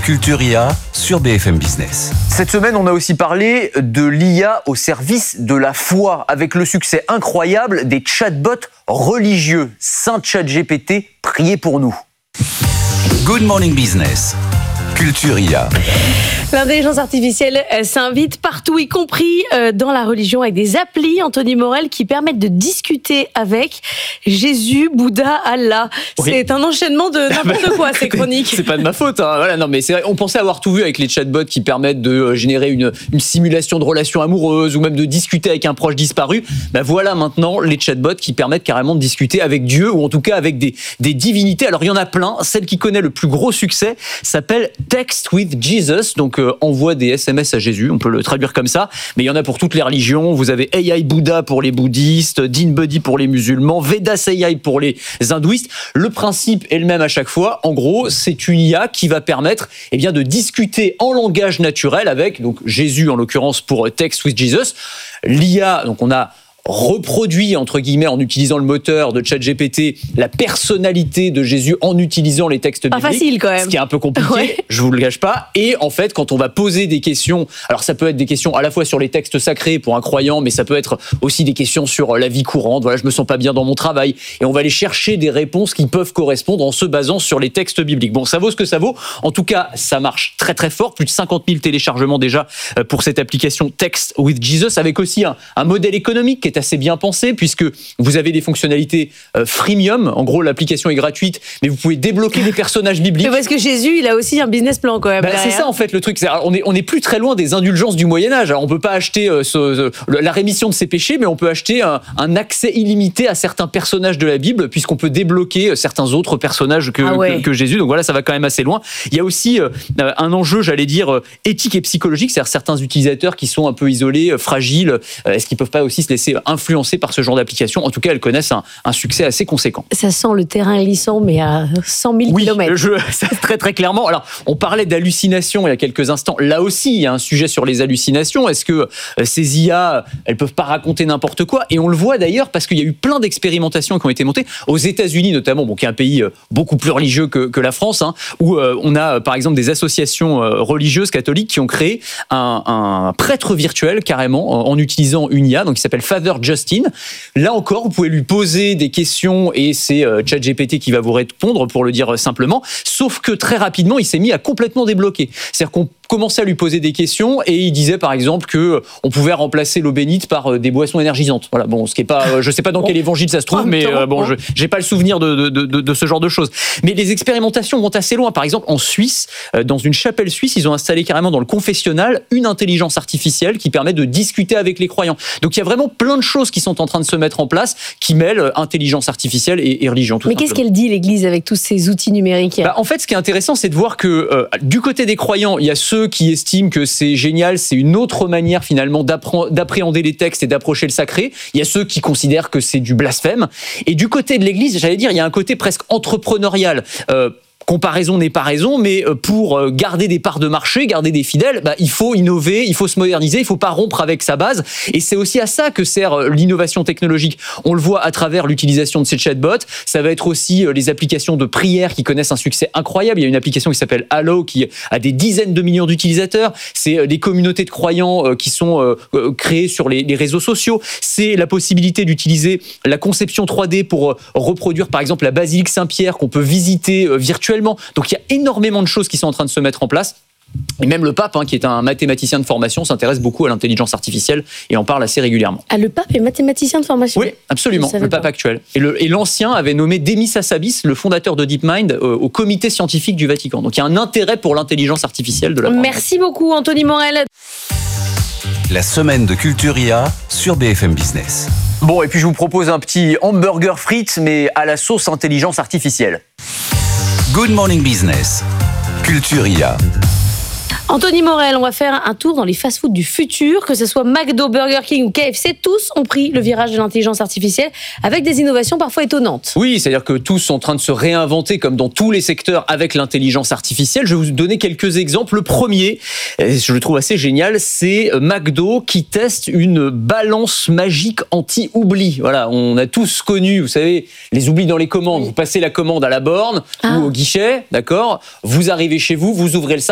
Culture IA sur BFM Business. Cette semaine, on a aussi parlé de l'IA au service de la foi, avec le succès incroyable des chatbots religieux. Saint ChatGPT, priez pour nous. Good Morning Business. Culture IA. L'intelligence artificielle s'invite partout, y compris dans la religion, avec des applis, Anthony Morel, qui permettent de discuter avec Jésus, Bouddha, Allah. Oui. C'est un enchaînement de n'importe quoi, ces chroniques. C'est pas de ma faute. Hein. Voilà, non, mais c'est vrai, on pensait avoir tout vu avec les chatbots qui permettent de générer une simulation de relation amoureuse ou même de discuter avec un proche disparu. Ben voilà maintenant les chatbots qui permettent carrément de discuter avec Dieu ou en tout cas avec des divinités. Alors il y en a plein. Celle qui connaît le plus gros succès s'appelle Text with Jesus. Donc envoie des SMS à Jésus, on peut le traduire comme ça, mais il y en a pour toutes les religions. Vous avez AI Bouddha pour les bouddhistes, DeanBuddy pour les musulmans, Vedas AI pour les hindouistes. Le principe est le même à chaque fois. En gros, c'est une IA qui va permettre de discuter en langage naturel avec donc Jésus en l'occurrence pour Text with Jesus. L'IA, donc on a reproduit, entre guillemets, en utilisant le moteur de ChatGPT, la personnalité de Jésus en utilisant les textes bibliques. Pas facile, quand même. Ce qui est un peu compliqué, ouais. Je vous le cache pas. Et en fait, quand on va poser des questions, alors ça peut être des questions à la fois sur les textes sacrés pour un croyant, mais ça peut être aussi des questions sur la vie courante. Voilà, je me sens pas bien dans mon travail. Et on va aller chercher des réponses qui peuvent correspondre en se basant sur les textes bibliques. Bon, ça vaut ce que ça vaut. En tout cas, ça marche très très fort. Plus de 50 000 téléchargements déjà pour cette application Text with Jesus, avec aussi un modèle économique qui est assez bien pensé, puisque vous avez des fonctionnalités freemium. En gros, l'application est gratuite, mais vous pouvez débloquer des personnages bibliques. Parce que Jésus, il a aussi un business plan quand même. C'est ça en fait le truc. On est plus très loin des indulgences du Moyen-Âge. Alors, on peut pas acheter la rémission de ses péchés, mais on peut acheter un accès illimité à certains personnages de la Bible, puisqu'on peut débloquer certains autres personnages que Jésus. Donc voilà, ça va quand même assez loin. Il y a aussi un enjeu, j'allais dire, éthique et psychologique, c'est-à-dire certains utilisateurs qui sont un peu isolés, fragiles. Est-ce qu'ils peuvent pas aussi se laisser influencer par ce genre d'application? En tout cas, elles connaissent un succès assez conséquent. Ça sent le terrain glissant, mais à 100 000 km. Ça, très très clairement. Alors, on parlait d'hallucinations il y a quelques instants. Là aussi, il y a un sujet sur les hallucinations. Est-ce que ces IA, elles peuvent pas raconter n'importe quoi? Et on le voit d'ailleurs parce qu'il y a eu plein d'expérimentations qui ont été montées aux États-Unis notamment, qui est un pays beaucoup plus religieux que la France, où on a par exemple des associations religieuses catholiques qui ont créé un prêtre virtuel carrément en utilisant une IA, donc qui s'appelle Father Justin. Là encore, vous pouvez lui poser des questions et c'est ChatGPT qui va vous répondre, pour le dire simplement. Sauf que très rapidement, il s'est mis à complètement débloquer. C'est-à-dire qu'on commençait à lui poser des questions et il disait par exemple que on pouvait remplacer l'eau bénite par des boissons énergisantes. Voilà, bon, ce qui est pas, je sais pas dans quel évangile ça se trouve, mais j'ai pas le souvenir de ce genre de choses. Mais les expérimentations vont assez loin. Par exemple, en Suisse, dans une chapelle suisse, ils ont installé carrément dans le confessionnal une intelligence artificielle qui permet de discuter avec les croyants. Donc il y a vraiment plein de choses qui sont en train de se mettre en place, qui mêlent intelligence artificielle et religion. Mais qu'est-ce qu'elle dit, l'Église, avec tous ces outils numériques? En fait, ce qui est intéressant, c'est de voir que du côté des croyants, il y a ceux qui estiment que c'est génial, c'est une autre manière finalement d'appréhender les textes et d'approcher le sacré. Il y a ceux qui considèrent que c'est du blasphème. Et du côté de l'Église, j'allais dire, il y a un côté presque entrepreneurial. Comparaison n'est pas raison, mais pour garder des parts de marché, garder des fidèles, il faut innover, il faut se moderniser, il faut pas rompre avec sa base. Et c'est aussi à ça que sert l'innovation technologique. On le voit à travers l'utilisation de ces chatbots. Ça va être aussi les applications de prière qui connaissent un succès incroyable. Il y a une application qui s'appelle Hallow qui a des dizaines de millions d'utilisateurs. C'est des communautés de croyants qui sont créées sur les réseaux sociaux. C'est la possibilité d'utiliser la conception 3D pour reproduire par exemple la basilique Saint-Pierre qu'on peut visiter virtuellement. Donc il y a énormément de choses qui sont en train de se mettre en place. Et même le pape, qui est un mathématicien de formation, s'intéresse beaucoup à l'intelligence artificielle et en parle assez régulièrement. Ah, le pape est mathématicien de formation? Oui, absolument, le pape actuel. Et l'ancien avait nommé Demis Hassabis, le fondateur de DeepMind, au comité scientifique du Vatican. Donc il y a un intérêt pour l'intelligence artificielle de la part. Merci beaucoup, Anthony Morel. La semaine de Culture IA sur BFM Business. Bon, et puis je vous propose un petit hamburger frites, mais à la sauce intelligence artificielle. Good Morning Business. Culture IA. Anthony Morel, on va faire un tour dans les fast-foods du futur, que ce soit McDo, Burger King ou KFC, tous ont pris le virage de l'intelligence artificielle avec des innovations parfois étonnantes. Oui, c'est-à-dire que tous sont en train de se réinventer comme dans tous les secteurs avec l'intelligence artificielle. Je vais vous donner quelques exemples. Le premier, je le trouve assez génial, c'est McDo qui teste une balance magique anti-oubli. Voilà, on a tous connu, vous savez, les oublis dans les commandes. Vous passez la commande à la borne ou au guichet, d'accord ? Vous arrivez chez vous, vous ouvrez le sac.